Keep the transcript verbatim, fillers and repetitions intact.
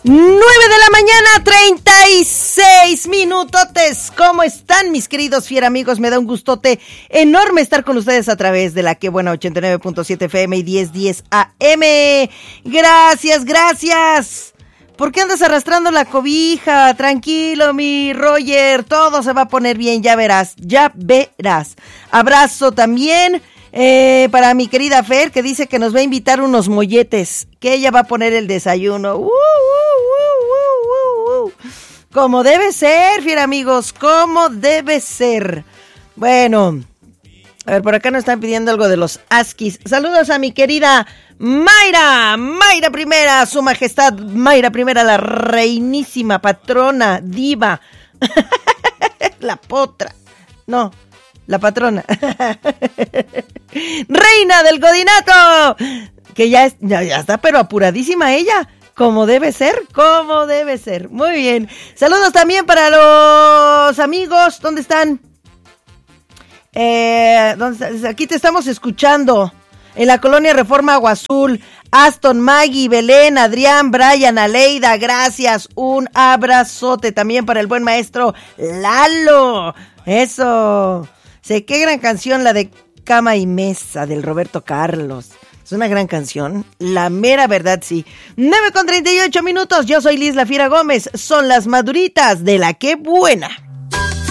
nueve de la mañana, treinta y seis minutotes. ¿Cómo están, mis queridos fiera amigos? Me da un gustote enorme estar con ustedes a través de la que buena ochenta y nueve punto siete F M y diez diez A M. Gracias, gracias. ¿Por qué andas arrastrando la cobija? Tranquilo, mi Roger. Todo se va a poner bien, ya verás, ya verás. Abrazo también eh, para mi querida Fer, que dice que nos va a invitar unos molletes, que ella va a poner el desayuno. Uh, uh, uh, uh, uh, uh. Como debe ser, fiera amigos, como debe ser. Bueno, a ver, por acá nos están pidiendo algo de los Askis. Saludos a mi querida Mayra, Mayra Primera, su majestad Mayra Primera, la reinísima, patrona, diva, la potra, no, la patrona, reina del godinato, que ya, es, ya, ya está, pero apuradísima ella. Como debe ser, como debe ser. Muy bien. Saludos también para los amigos. ¿Dónde están? Eh, ¿dónde, aquí te estamos escuchando. En la colonia Reforma Agua Azul. Aston, Maggie, Belén, Adrián, Brian, Aleida. Gracias. Un abrazote también para el buen maestro Lalo. Eso. Sé qué gran canción la de Cama y Mesa del Roberto Carlos. Es una gran canción, la mera verdad, sí. nueve con treinta y ocho minutos, yo soy Liz La Fiera Gómez, son las maduritas de la que buena.